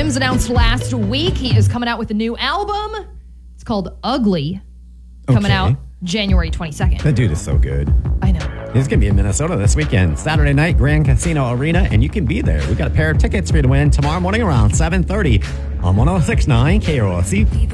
Slims announced last week he is coming out with a new album. It's called Ugly. Coming out January 22nd. That dude is so good. I know. He's going to be in Minnesota this weekend. Saturday night, Grand Casino Arena, and you can be there. We got a pair of tickets for you to win tomorrow morning around 7:30 on 106.9 KROC.